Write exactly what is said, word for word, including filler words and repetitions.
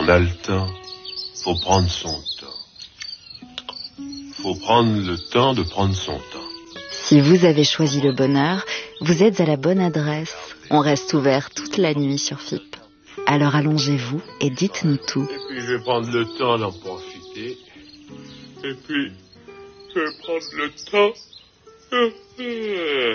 On a le temps. Faut prendre son temps. Faut prendre le temps de prendre son temps. Si vous avez choisi le bonheur, vous êtes à la bonne adresse. On reste ouvert toute la nuit sur F I P. Alors allongez-vous et dites-nous tout. Et puis je vais prendre le temps d'en profiter. Et puis, je vais prendre le temps...